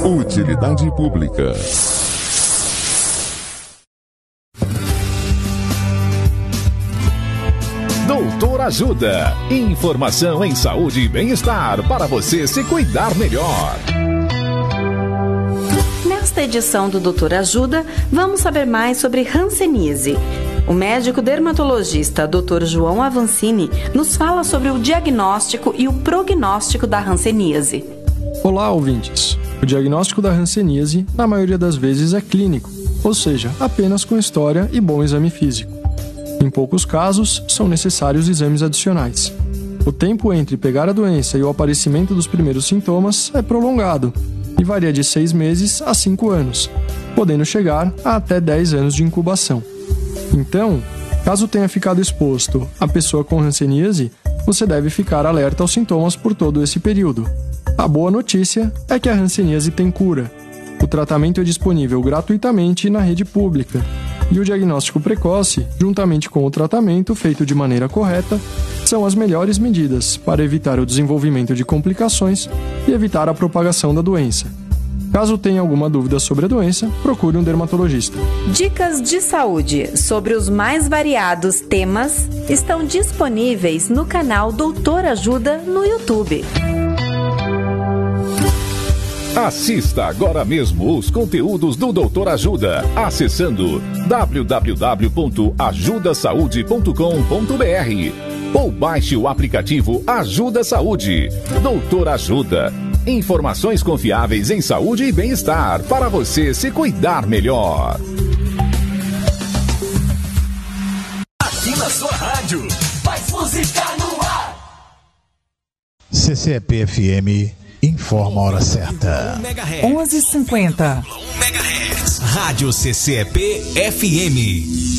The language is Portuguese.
Utilidade pública. Doutor Ajuda. Informação em saúde e bem-estar para você se cuidar melhor. Nesta edição do Doutor Ajuda, vamos saber mais sobre hanseníase. O médico dermatologista Dr. João Avancini nos fala sobre o diagnóstico e o prognóstico da hanseníase. Olá, ouvintes. O diagnóstico da hanseníase, na maioria das vezes, é clínico, ou seja, apenas com história e bom exame físico. Em poucos casos, são necessários exames adicionais. O tempo entre pegar a doença e o aparecimento dos primeiros sintomas é prolongado e varia de 6 meses a 5 anos, podendo chegar a até 10 anos de incubação. Então, caso tenha ficado exposto a pessoa com hanseníase, você deve ficar alerta aos sintomas por todo esse período. A boa notícia é que a hanseníase tem cura. O tratamento é disponível gratuitamente na rede pública. E o diagnóstico precoce, juntamente com o tratamento feito de maneira correta, são as melhores medidas para evitar o desenvolvimento de complicações e evitar a propagação da doença. Caso tenha alguma dúvida sobre a doença, procure um dermatologista. Dicas de saúde sobre os mais variados temas estão disponíveis no canal Doutor Ajuda no YouTube. Assista agora mesmo os conteúdos do Doutor Ajuda, acessando www.ajudasaude.com.br ou baixe o aplicativo Ajuda Saúde. Doutor Ajuda. Informações confiáveis em saúde e bem-estar para você se cuidar melhor. Aqui na sua rádio, mais música no ar. CCEP FM informa a hora certa. 11h50. Rádio CCEP FM.